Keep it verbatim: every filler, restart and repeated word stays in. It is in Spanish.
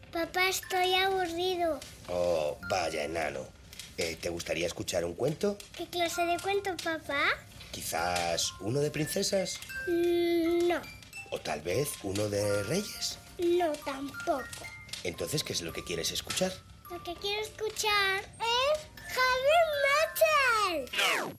Papá, estoy aburrido. Oh, vaya, enano. Eh, ¿Te gustaría escuchar un cuento? ¿Qué clase de cuento, papá? ¿Quizás uno de princesas? Mm, no. ¿O tal vez uno de reyes? No, tampoco. Entonces, ¿qué es lo que quieres escuchar? Lo que quiero escuchar es Heavy Metal.